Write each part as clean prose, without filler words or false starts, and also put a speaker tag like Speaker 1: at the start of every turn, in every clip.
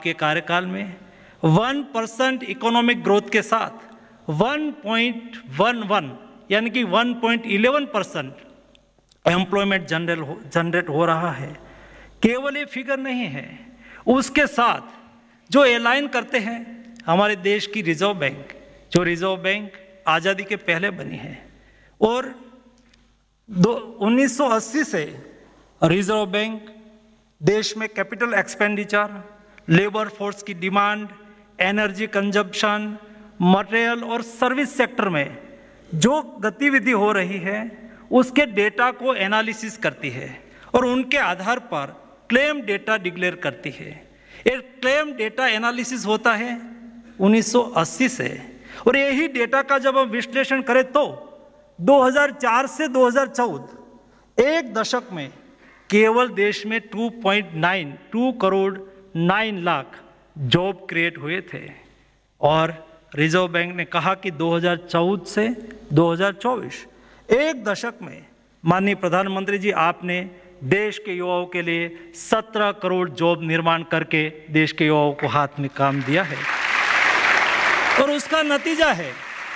Speaker 1: आपके कार्यकाल में 1% इकोनॉमिक ग्रोथ के साथ 1.11 यानी कि 1.11% एम्प्लॉयमेंट जनरेट हो रहा है। केवल ये फिगर नहीं है, उसके साथ जो एलाइन करते हैं हमारे देश की रिजर्व बैंक, जो रिजर्व बैंक आज़ादी के पहले बनी है और 1980 से रिजर्व बैंक देश में कैपिटल एक्सपेंडिचर, लेबर फोर्स की डिमांड, एनर्जी कंजप्शन, मटेरियल और सर्विस सेक्टर में जो गतिविधि हो रही है उसके डेटा को एनालिसिस करती है और उनके आधार पर क्लेम डेटा डिक्लेयर करती है। ये क्लेम डेटा एनालिसिस होता है 1980 से और यही डेटा का जब हम विश्लेषण करें तो 2004 से 2014 एक दशक में केवल देश में 2 करोड़ 9 लाख जॉब क्रिएट हुए थे और रिजर्व बैंक ने कहा कि 2014 से 2024 एक दशक में माननीय प्रधानमंत्री जी आपने देश के युवाओं के लिए 17 करोड़ जॉब निर्माण करके देश के युवाओं को हाथ में काम दिया है और उसका नतीजा है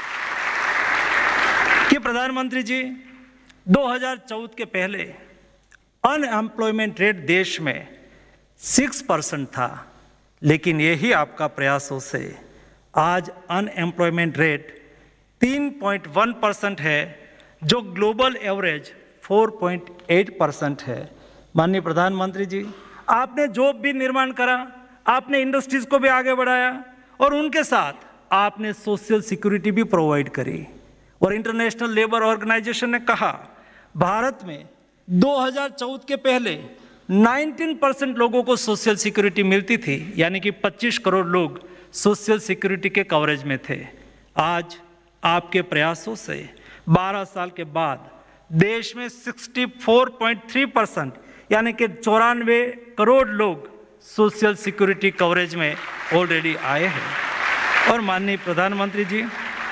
Speaker 1: कि प्रधानमंत्री जी 2014 के पहले अनएम्प्लॉयमेंट रेट देश में 6% था, लेकिन यही आपका प्रयासों से आज अनएम्प्लॉयमेंट रेट 3.1% है, जो ग्लोबल एवरेज 4.8% है। माननीय प्रधानमंत्री जी आपने जॉब भी निर्माण करा, आपने इंडस्ट्रीज को भी आगे बढ़ाया और उनके साथ आपने सोशल सिक्योरिटी भी प्रोवाइड करी और इंटरनेशनल लेबर ऑर्गेनाइजेशन ने कहा भारत में 2014 के पहले 19% लोगों को सोशल सिक्योरिटी मिलती थी, यानी कि 25 करोड़ लोग सोशल सिक्योरिटी के कवरेज में थे। आज आपके प्रयासों से 12 साल के बाद देश में 64.3% यानी कि 94 करोड़ लोग सोशल सिक्योरिटी कवरेज में ऑलरेडी आए हैं। और माननीय प्रधानमंत्री जी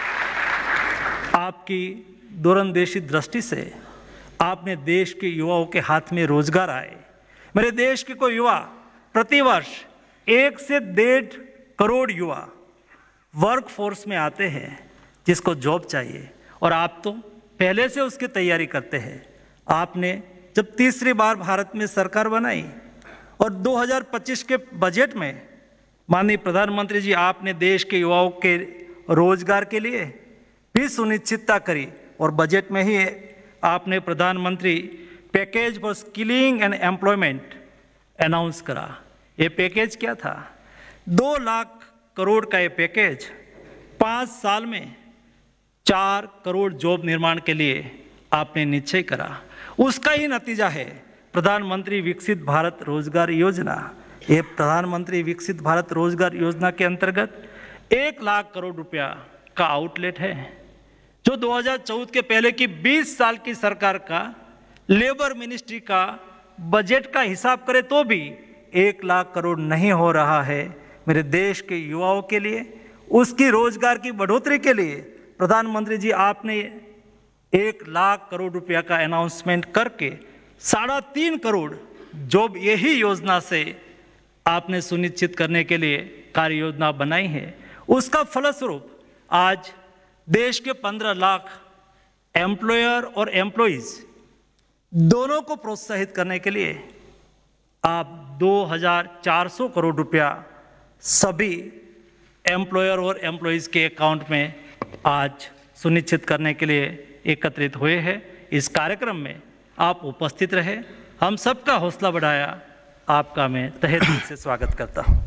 Speaker 1: आपकी दूरंदेशी दृष्टि से आपने देश के युवाओं के हाथ में रोजगार आए। मेरे देश के कोई युवा प्रतिवर्ष 1 से 1.5 करोड़ युवा वर्क फोर्स में आते हैं जिसको जॉब चाहिए और आप तो पहले से उसकी तैयारी करते हैं। आपने जब तीसरी बार भारत में सरकार बनाई और 2025 के बजट में माननीय प्रधानमंत्री जी आपने देश के युवाओं के रोजगार के लिए भी सुनिश्चितता करी और बजट में ही आपने प्रधानमंत्री package for skilling and employment announce करा। ये पैकेज क्या था? 2 लाख करोड़ का ये पैकेज 5 साल में 4 करोड़ जॉब निर्माण के लिए आपने निश्चय करा। उसका ही नतीजा है प्रधानमंत्री विकसित भारत रोजगार योजना। ये प्रधानमंत्री विकसित भारत रोजगार योजना के अंतर्गत 1 लाख करोड़ रुपया का आउटलेट है, जो 2014 के पहले की 20 साल की सरकार का लेबर मिनिस्ट्री का बजट का हिसाब करे तो भी 1 लाख करोड़ नहीं हो रहा है। मेरे देश के युवाओं के लिए, उसकी रोजगार की बढ़ोतरी के लिए प्रधानमंत्री जी आपने 1 लाख करोड़ रुपया का अनाउंसमेंट करके 3.5 करोड़ जॉब यही योजना से आपने सुनिश्चित करने के लिए कार्य योजना बनाई है। उसका फलस्वरूप आज देश के 15 लाख एम्प्लॉयर और एम्प्लॉइज दोनों को प्रोत्साहित करने के लिए आप 2,400 करोड़ रुपया सभी एम्प्लॉयर और एम्प्लॉइज के अकाउंट में आज सुनिश्चित करने के लिए एकत्रित हुए हैं। इस कार्यक्रम में आप उपस्थित रहे, हम सबका हौसला बढ़ाया, आपका मैं तहे दिल से स्वागत करता हूँ।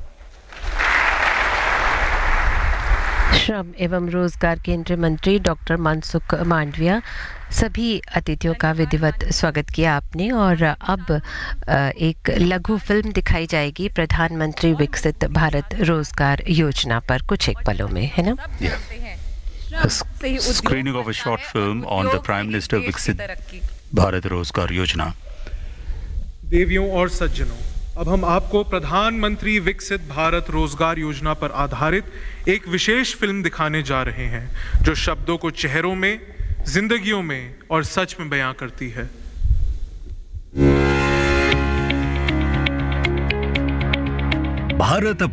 Speaker 2: श्रम एवं रोजगार केंद्रीय मंत्री डॉक्टर मनसुख मांडविया, सभी अतिथियों का विधिवत स्वागत किया आपने और अब एक लघु फिल्म दिखाई जाएगी प्रधानमंत्री विकसित भारत रोजगार योजना पर कुछ एक पलों में, है ना?
Speaker 3: A screening of a short film on the Prime Minister Viksit Bharat Rozgar Yojana.
Speaker 4: देवियों और सज्जनों, अब हम आपको प्रधानमंत्री विकसित भारत रोजगार योजना पर आधारित एक विशेष फिल्म दिखाने जा रहे हैं, जो शब्दों को चेहरों में, जिंदगियों में और सच में बयां करती है।
Speaker 5: भारत